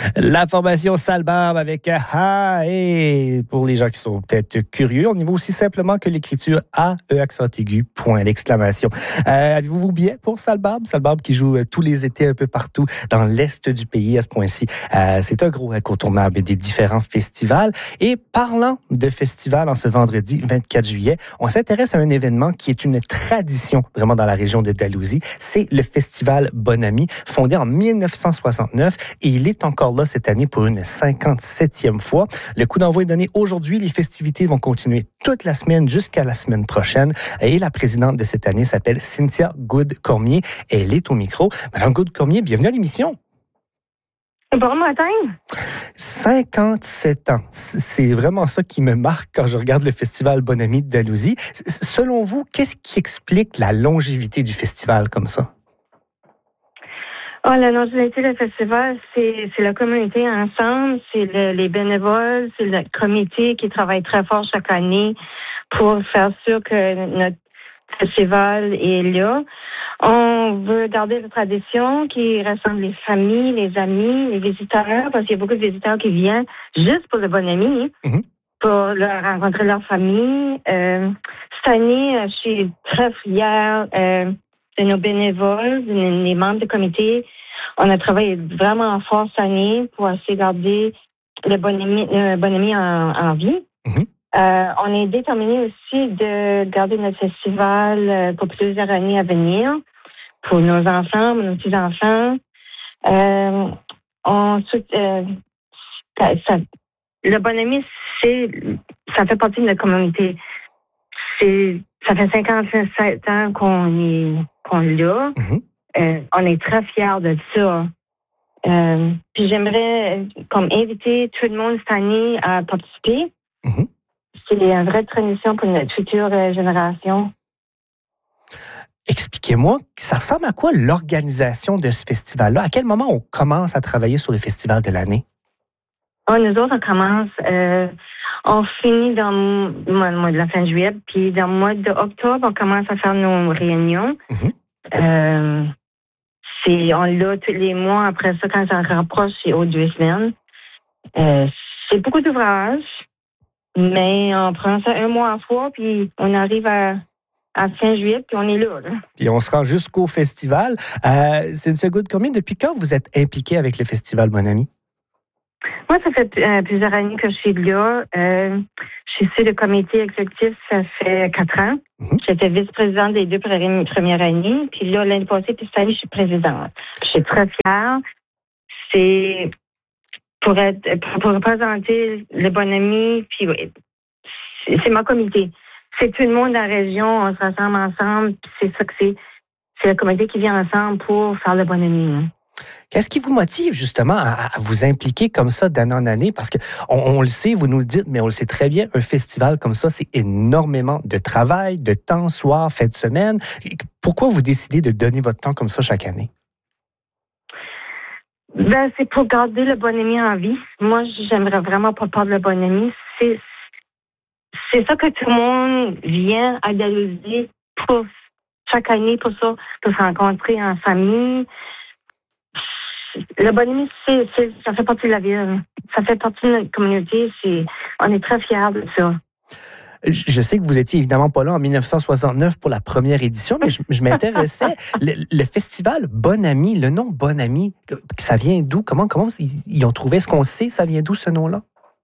La formation Salbarbe avec A. Et pour les gens qui sont peut-être curieux, on y va aussi simplement que l'écriture A, E, accent aigu, point d'exclamation. Avez-vous vos billets pour Salbarbe? Salbarbe qui joue tous les étés un peu partout dans l'est du pays à ce point-ci. C'est un gros incontournable des différents festivals. Et parlant de festival en ce vendredi 24 juillet, on s'intéresse à un événement qui est une tradition vraiment dans la région de Dalhousie. C'est le Festival Bon-Ami, fondé en 1969 et il est encore là cette année pour une 57e fois. Le coup d'envoi est donné aujourd'hui. Les festivités vont continuer toute la semaine jusqu'à la semaine prochaine. Et la présidente de cette année s'appelle Cynthia Goud-Cormier. Elle est au micro. Madame Goud-Cormier, bienvenue à l'émission. Bon matin. 57 ans. C'est vraiment ça qui me marque quand je regarde le Festival Bon-Ami de Dalhousie. Selon vous, qu'est-ce qui explique la longévité du festival comme ça? Oh, la longévité du festival, c'est la communauté ensemble, c'est les bénévoles, c'est le comité qui travaille très fort chaque année pour faire sûr que notre festival est là. On veut garder la tradition qui rassemble les familles, les amis, les visiteurs, parce qu'il y a beaucoup de visiteurs qui viennent juste pour le Bon-Ami, pour rencontrer leur famille. Cette année, je suis très fière de nos bénévoles, les membres du comité. On a travaillé vraiment fort cette année pour essayer de garder le Bon-Ami en vie. On est déterminé aussi de garder notre festival pour plusieurs années à venir, pour nos enfants, nos petits-enfants. Ensuite, le Bon-Ami, ça fait partie de notre communauté. Ça fait 57 ans qu'on l'a. On est très fiers de ça. Puis j'aimerais comme inviter tout le monde cette année à participer. C'est une vraie tradition pour notre future génération. Expliquez-moi, ça ressemble à quoi l'organisation de ce festival-là? À quel moment on commence à travailler sur le festival de l'année? Nous autres, on commence, on finit dans le mois de la fin juillet, puis dans le mois d'octobre, on commence à faire nos réunions. On l'a tous les mois. Après ça, quand ça rapproche, c'est aux 2 semaines. C'est beaucoup d'ouvrages, mais on prend ça un mois à fois, puis on arrive à fin juillet, puis on est là. Puis on se rend jusqu'au festival. Cynthia Goud-Cormier, depuis quand vous êtes impliquée avec le Festival Bon-Ami? Moi, ça fait plusieurs années que je suis là. Je suis sur le comité exécutif, ça fait 4 ans. J'étais vice-présidente des 2 premières années. Puis là, l'année passée, puis cette année, je suis présidente. Je suis très fière. C'est pour représenter le Bon-Ami, puis c'est mon comité. C'est tout le monde dans la région, on se rassemble ensemble, puis c'est ça que c'est. C'est le comité qui vient ensemble pour faire le Bon-Ami. Qu'est-ce qui vous motive justement à vous impliquer comme ça d'année en année? Parce que on le sait, vous nous le dites, mais on le sait très bien, un festival comme ça, c'est énormément de travail, de temps, soir, fin de semaine. Pourquoi vous décidez de donner votre temps comme ça chaque année? C'est pour garder le Bon-Ami en vie. Moi, j'aimerais vraiment pas perdre le Bon-Ami. C'est ça que tout le monde vient à Dalhousie pour chaque année, pour ça, pour se rencontrer en famille. Le Bon-Ami, ça fait partie de la ville. Ça fait partie de notre communauté. On est très fiers de ça. Je sais que vous étiez évidemment pas là en 1969 pour la première édition, mais je m'intéressais. Le festival Bon-Ami, le nom Bon-Ami, ça vient d'où? Comment ils ont trouvé? Est-ce qu'on sait ça vient d'où ce nom-là?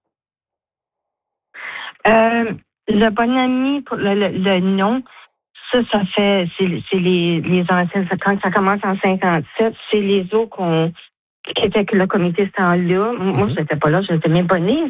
Le Bon-Ami, pour le nom, ça fait, c'est les anciens, quand ça commence en 57, c'est les autres qui étaient avec le comité ce temps-là. Moi, je n'étais pas là, je n'étais même pas née.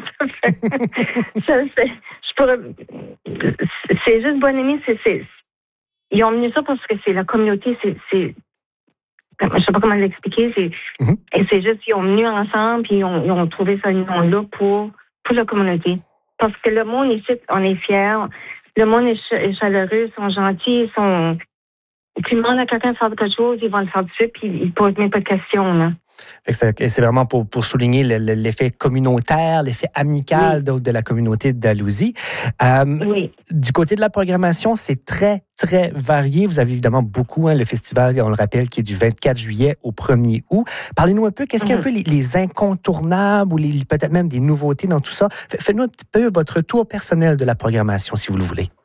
C'est juste Bon-Ami, ils ont mis ça parce que c'est la communauté, je sais pas comment l'expliquer, et c'est juste, ils ont venu ensemble, puis ils ont trouvé ce nom-là pour la communauté. Parce que le monde ici, on est fiers. Le monde est chaleureux, sont gentils, tu demandes à quelqu'un de faire quelque chose, ils vont le faire tout de suite, puis ils ne posent même pas de questions, là. C'est vraiment pour souligner l'effet communautaire, l'effet amical de la communauté de Dalhousie. Oui. Du côté de la programmation, c'est très, très varié. Vous avez évidemment beaucoup, le festival, on le rappelle, qui est du 24 juillet au 1er août. Parlez-nous un peu, qu'est-ce qu'il y a un peu les incontournables ou peut-être même des nouveautés dans tout ça? Faites-nous un petit peu votre tour personnel de la programmation, si vous le voulez.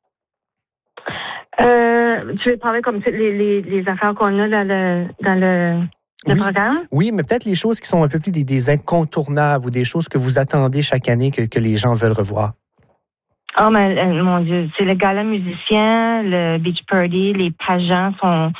Tu veux parler comme les affaires qu'on a dans le programme? Oui, mais peut-être les choses qui sont un peu plus des incontournables ou des choses que vous attendez chaque année que les gens veulent revoir. Oh, mais mon Dieu, c'est le gala musicien, le beach party, les pageants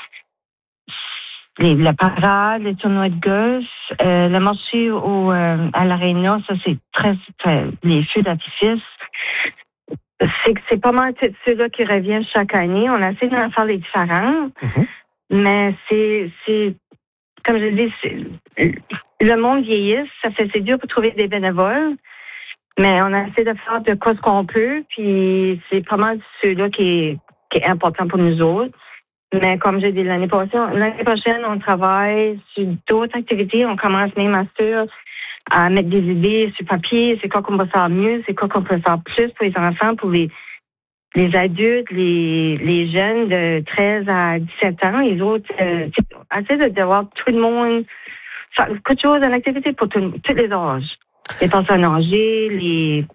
la parade, le tournoi de golf, le marché à l'Arena, ça c'est très les feux d'artifice. C'est pas mal ceux-là qui reviennent chaque année. On essaie d'en faire les différents, mais c'est comme je dis, le monde vieillisse, c'est dur pour trouver des bénévoles, mais on essaie de faire de quoi ce qu'on peut, puis c'est pas mal ceux-là qui est important pour nous autres. Mais comme j'ai dit l'année prochaine, on travaille sur d'autres activités. On commence même à mettre des idées sur papier. C'est quoi qu'on va faire mieux, c'est quoi qu'on peut faire plus pour les enfants, pour les adultes, les jeunes de 13 à 17 ans. Les autres, essayer de voir tout le monde faire quelque chose, une activité pour tous les âges. Les personnes âgées,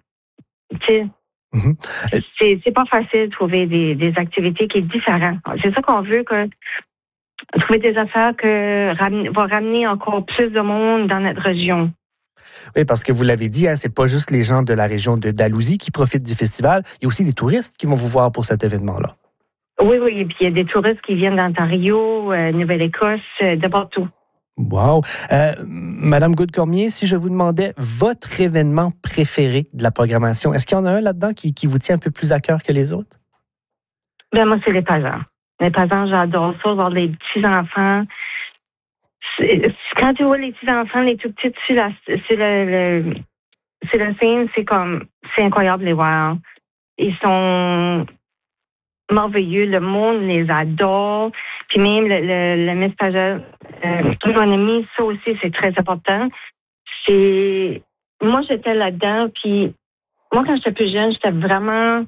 c'est pas facile de trouver des activités qui sont différentes. C'est ça qu'on veut, trouver des affaires va ramener encore plus de monde dans notre région. Oui, parce que vous l'avez dit, c'est pas juste les gens de la région de Dalhousie qui profitent du festival. Il y a aussi des touristes qui vont vous voir pour cet événement-là. Oui, et puis il y a des touristes qui viennent d'Ontario, Nouvelle-Écosse, de partout. Wow! Madame Goode-Cormier, si je vous demandais votre événement préféré de la programmation, est-ce qu'il y en a un là-dedans qui vous tient un peu plus à cœur que les autres? Ben moi, c'est les pageants. Les pageants, j'adore ça, voir les petits-enfants. Quand tu vois les petits-enfants, les tout petits, c'est le scène, c'est incroyable de les voir. Ils sont merveilleux, le monde les adore. Puis même le Miss Pagel, mon ami, ça aussi, c'est très important. Moi, j'étais là-dedans, puis moi, quand j'étais plus jeune, j'étais vraiment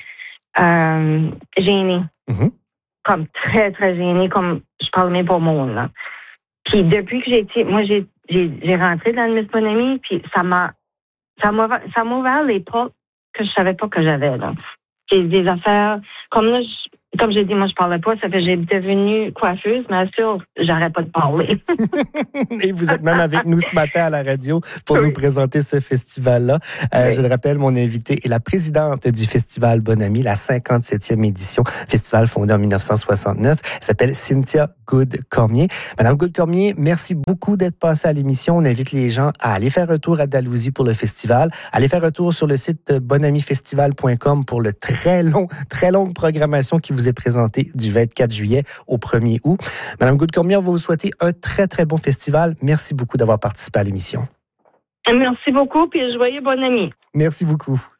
gênée. Comme très, très gênée, comme je parle même pas au monde, là. Puis depuis que j'ai rentré dans le Miss Bonhomie, puis ça m'a ouvert les portes que je savais pas que j'avais, là. C'est des affaires, comme j'ai dit, moi, je parlais pas, ça fait que j'ai devenu coiffeuse, mais sûr, j'arrête pas de parler. Et vous êtes même avec nous ce matin à la radio pour nous présenter ce festival-là. Je le rappelle, mon invitée est la présidente du Festival Bonhomie, la 57e édition, festival fondé en 1969. Elle s'appelle Cynthia Goode-Cormier. Madame Goode-Cormier, merci beaucoup d'être passée à l'émission. On invite les gens à aller faire un tour à Dalhousie pour le festival, aller faire un tour sur le site bonhomifestival.com pour le très longue programmation qui vous est présentée du 24 juillet au 1er août. Madame Goode-Cormier, on va vous souhaiter un très, très bon festival. Merci beaucoup d'avoir participé à l'émission. Merci beaucoup, puis joyeux Bonhomie. Merci beaucoup.